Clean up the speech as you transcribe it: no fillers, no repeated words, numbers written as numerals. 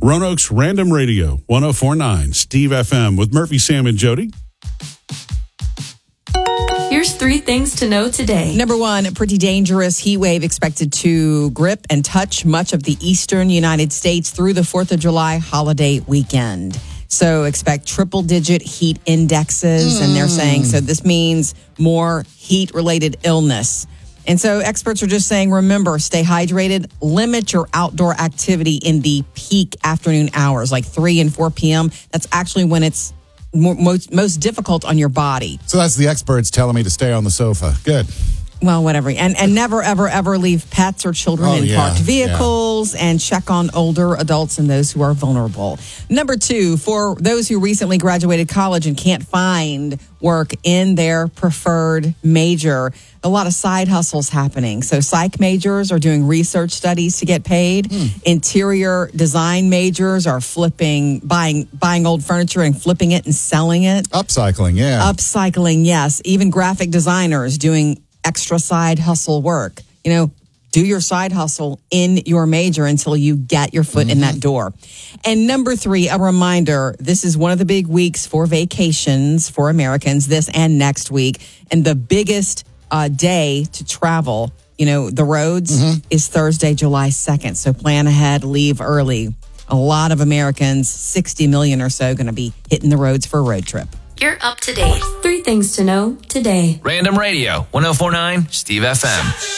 Roanoke's Random Radio, 104.9 Steve FM with Murphy, Sam, and Jody. Here's 3 things to know today. Number 1, a pretty dangerous heat wave expected to grip and touch much of the eastern United States through the 4th of July holiday weekend. So expect triple-digit heat indexes, and they're saying, so this means more heat-related illness. And so experts are just saying, remember, stay hydrated, limit your outdoor activity in the peak afternoon hours, like 3 and 4 p.m. That's actually when it's most difficult on your body. So that's the experts telling me to stay on the sofa. Good. Well, whatever. And never, ever, ever leave pets or children in parked vehicles, and check on older adults and those who are vulnerable. Number 2, for those who recently graduated college and can't find work in their preferred major, a lot of side hustles happening. So psych majors are doing research studies to get paid. Interior design majors are buying old furniture and flipping it and selling it. Upcycling, Upcycling, yes. Even graphic designers doing extra side hustle work. You know, do your side hustle in your major until you get your foot in that door. And number 3, a reminder, this is one of the big weeks for vacations for Americans, this and next week. And the biggest day to travel, you know, the roads is Thursday, July 2nd. So plan ahead, leave early. A lot of Americans, 60 million or so, going to be hitting the roads for a road trip. You're up to date. 3 things to know today. Random Radio, 104.9 Steve FM.